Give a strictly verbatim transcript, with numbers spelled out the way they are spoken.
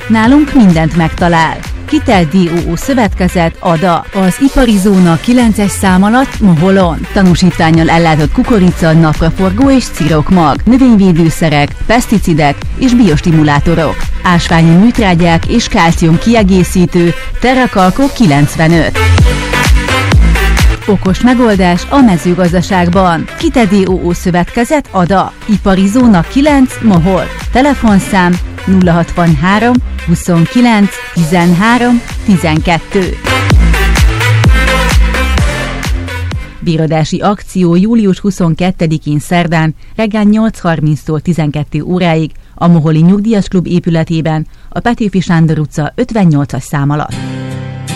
Nálunk mindent megtalál. Kitelt dé o o szövetkezet Ada. Az ipari zóna kilences szám alatt Moholon. Tanúsítvánnyal ellátott kukorica, napraforgó és cirokmag, növényvédőszerek, peszticidek és biostimulátorok, ásványi műtrágyák és kálcium kiegészítő, Terrakalko kilencvenöt. Okos megoldás a mezőgazdaságban. Kitelt dé o o szövetkezet Ada. Ipari zóna kilenc Mohol. Telefonszám nulla hatvanhárom huszonkilenc tizenhárom tizenkettő. Bíradási akció július huszonkettedikén szerdán reggel nyolc harminctól tizenkettő óráig a Moholi Nyugdíjas Klub épületében, a Petőfi Sándor utca ötvennyolcas szám alatt.